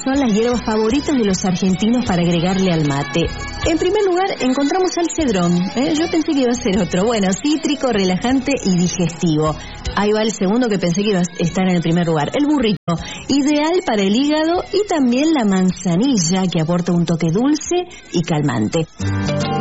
son las hierbas favoritas de los argentinos para agregarle al mate. En primer lugar, encontramos al cedrón. Yo pensé que iba a ser otro. Bueno, cítrico, relajante y digestivo. Ahí va el segundo que pensé que iba a estar en el primer lugar. El burrito, ideal para el hígado, y también la manzanilla, que aporta un toque dulce y calmante.